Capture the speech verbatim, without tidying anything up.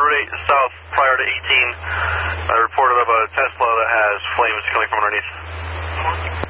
Route eight south prior to eighteen. I reported of a Tesla that has flames coming from underneath.